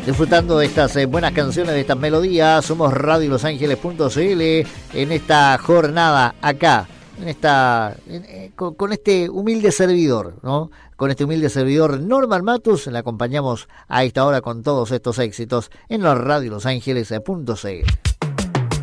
disfrutando de estas buenas canciones, de estas melodías. Somos radiolosangeles.cl en esta jornada acá, con este humilde servidor, ¿no? Con este humilde servidor Norman Matus, le acompañamos a esta hora con todos estos éxitos en los radiolosangeles.cl.